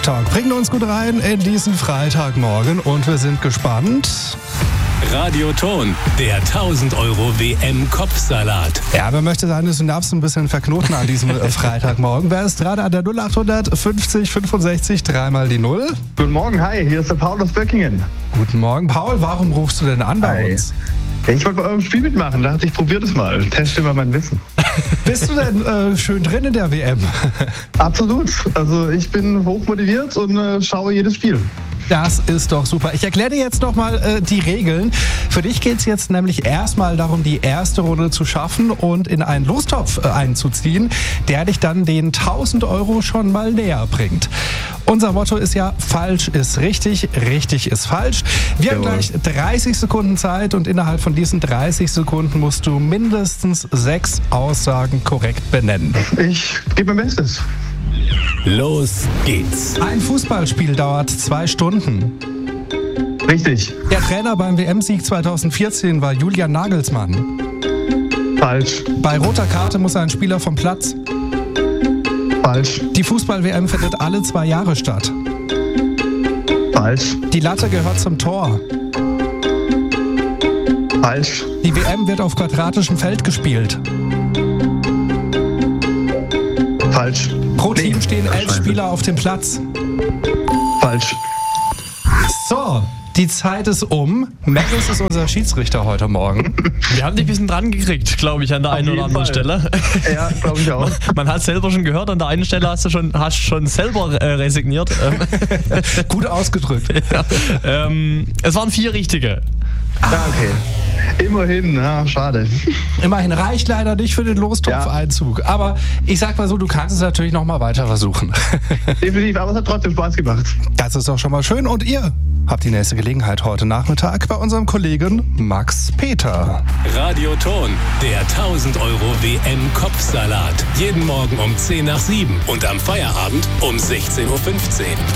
Talk bringen uns gut rein in diesen Freitagmorgen und wir sind gespannt. Radioton, der 1000 Euro WM-Kopfsalat. Ja, wer möchte seine Synapsen ein bisschen verknoten an diesem Freitagmorgen? Wer ist gerade an der 0800 50 65 3 die 0? Guten Morgen, hi, hier ist der Paul aus Böckingen. Guten Morgen, Paul. Warum rufst du denn an bei uns? Ja, ich wollte bei eurem Spiel mitmachen, dachte ich, probiere das mal, teste mal mein Wissen. Bist du denn schön drin in der WM? Absolut, also ich bin hochmotiviert und schaue jedes Spiel. Das ist doch super. Ich erkläre dir jetzt noch mal die Regeln. Für dich geht es jetzt nämlich erstmal darum, die erste Runde zu schaffen und in einen Lostopf einzuziehen, der dich dann den 1000 Euro schon mal näher bringt. Unser Motto ist ja, falsch ist richtig, richtig ist falsch. Wir haben gleich 30 Sekunden Zeit und innerhalb von diesen 30 Sekunden musst du mindestens 6 Aussagen korrekt benennen. Ich gebe mein Bestes. Los geht's. Ein Fußballspiel dauert 2 Stunden. Richtig. Der Trainer beim WM-Sieg 2014 war Julian Nagelsmann. Falsch. Bei roter Karte muss ein Spieler vom Platz. Falsch. Die Fußball-WM findet alle 2 Jahre statt. Falsch. Die Latte gehört zum Tor. Falsch. Die WM wird auf quadratischem Feld gespielt. Falsch. Pro Team stehen 11 Spieler auf dem Platz. Falsch. So, die Zeit ist um. Magnus ist unser Schiedsrichter heute Morgen. Wir haben dich ein bisschen dran gekriegt, glaube ich, an der einen oder anderen Stelle. Ja, glaube ich auch. Man hat es selber schon gehört, an der einen Stelle hast schon selber resigniert. Gut ausgedrückt. Ja. Es waren 4 richtige. Ja, okay. Immerhin, ja, schade. Immerhin reicht leider nicht für den Lostopf-Einzug. Aber ich sag mal so, du kannst es natürlich noch mal weiter versuchen. Definitiv, aber es hat trotzdem Spaß gemacht. Das ist doch schon mal schön. Und ihr habt die nächste Gelegenheit heute Nachmittag bei unserem Kollegen Max Peter. Radioton, der 1000 Euro WM-Kopfsalat. Jeden Morgen um 10 nach 7 und am Feierabend um 16:15 Uhr.